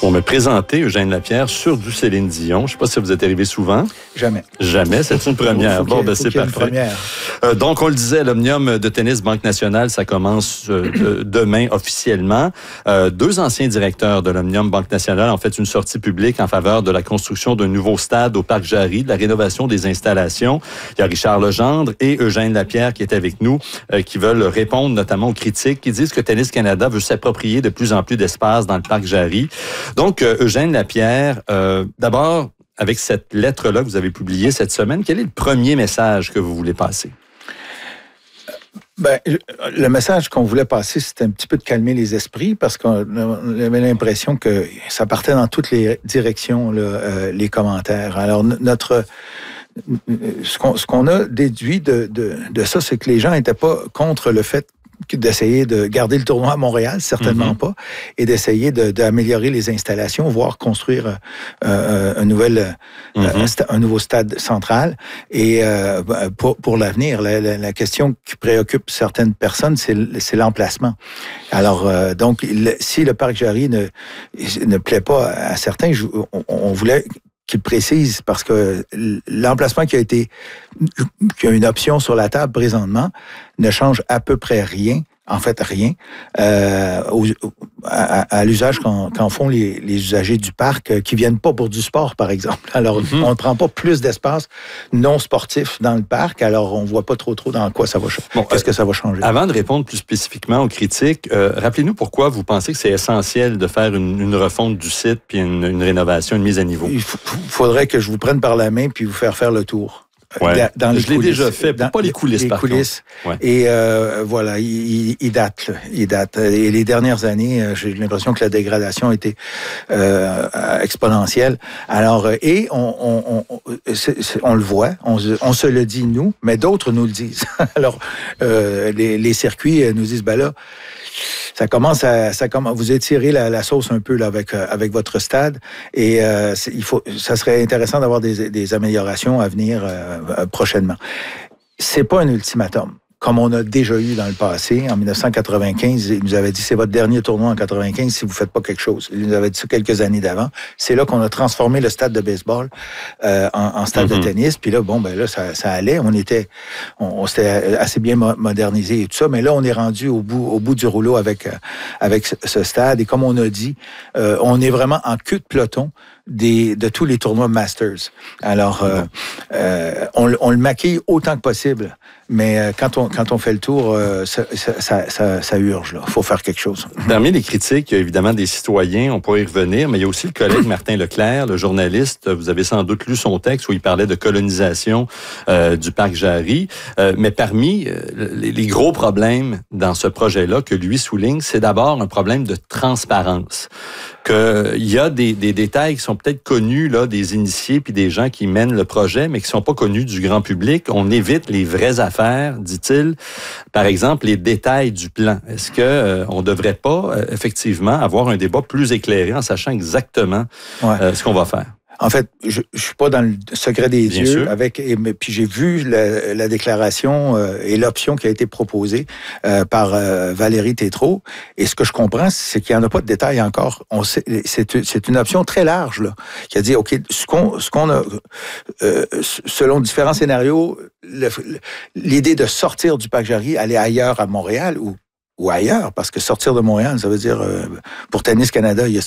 pour me présenter Eugène Lapierre sur du Céline Dion. Je ne sais pas si vous êtes arrivé souvent. Jamais. Jamais, c'est une première. C'est parfait. Donc, on le disait, l'Omnium de tennis Banque Nationale, ça commence demain officiellement. 2 anciens directeurs de l'Omnium Banque Nationale ont fait une sortie publique en faveur de la construction d'un nouveau stade au Parc Jarry, de la rénovation des installations. Il y a Richard Legendre et Eugène Lapierre qui est avec nous, qui veulent répondre notamment aux critiques qui disent que Tennis Canada veut s'approprier de plus en plus d'espace dans le Parc Jarry. Donc, Eugène Lapierre, d'abord, avec cette lettre-là que vous avez publiée cette semaine, quel est le premier message que vous voulez passer? Ben, le message qu'on voulait passer, c'était un petit peu de calmer les esprits parce qu'on avait l'impression que ça partait dans toutes les directions, là, les commentaires. Alors, ce qu'on a déduit de ça, c'est que les gens n'étaient pas contre le fait d'essayer de garder le tournoi à Montréal, certainement pas, et d'essayer d'améliorer les installations, voire construire un nouveau stade central. Et pour l'avenir, la question qui préoccupe certaines personnes, c'est l'emplacement. Alors, donc, si le Parc Jarry ne plaît pas à certains, on voulait qu'il précise, parce que l'emplacement qui a une option sur la table présentement ne change à peu près rien, en fait rien, à l'usage qu'en font les usagers du parc qui viennent pas pour du sport, par exemple. Alors, on ne prend pas plus d'espace non sportif dans le parc, alors on voit pas trop dans quoi ça va changer. Qu'est-ce que ça va changer? Avant de répondre plus spécifiquement aux critiques, rappelez-nous pourquoi vous pensez que c'est essentiel de faire une refonte du site puis une rénovation, une mise à niveau. Il faudrait que je vous prenne par la main puis vous faire le tour. Ouais. Je l'ai déjà fait, pas les coulisses, par contre. Ouais. Et voilà, il date. Et les dernières années, j'ai l'impression que la dégradation a été exponentielle. Alors, et on le voit, on se le dit nous, mais d'autres nous le disent. Alors, les circuits nous disent, ben là, ça commence vous étirez la sauce un peu là avec votre stade et ça serait intéressant d'avoir des améliorations à venir prochainement. C'est pas un ultimatum comme on a déjà eu dans le passé. En 1995, il nous avait dit, c'est votre dernier tournoi en 95 si vous faites pas quelque chose. Il nous avait dit ça quelques années d'avant. C'est là qu'on a transformé le stade de baseball en stade de tennis. Puis là, ça allait. On s'était assez bien modernisé et tout ça. Mais là, on est rendu au bout du rouleau avec ce stade. Et comme on a dit, on est vraiment en queue de peloton de tous les tournois Masters. Alors, on le maquille autant que possible. Mais quand on fait le tour, ça urge. Il faut faire quelque chose. Parmi les critiques, il y a évidemment des citoyens, on pourrait y revenir, mais il y a aussi le collègue Martin Leclerc, le journaliste. Vous avez sans doute lu son texte où il parlait de colonisation du Parc Jarry. Mais parmi les gros problèmes dans ce projet-là que lui souligne, c'est d'abord un problème de transparence. Qu'il y a des détails qui sont peut-être connus là, des initiés puis des gens qui mènent le projet, mais qui sont pas connus du grand public. On évite les vraies affaires, dit-il. Par exemple, les détails du plan. Est-ce que on devrait pas effectivement avoir un débat plus éclairé en sachant exactement ce qu'on va faire? En fait, je suis pas dans le secret des Bien yeux sûr. puis j'ai vu la déclaration et l'option qui a été proposée par Valérie Tétrault. Et ce que je comprends, c'est qu'il y en a pas de détails encore. C'est une option très large là, qui a dit OK, ce qu'on a selon différents scénarios, l'idée de sortir du Parc Jarry, aller ailleurs à Montréal ou ailleurs, parce que sortir de Montréal, ça veut dire, pour Tennis Canada, il y a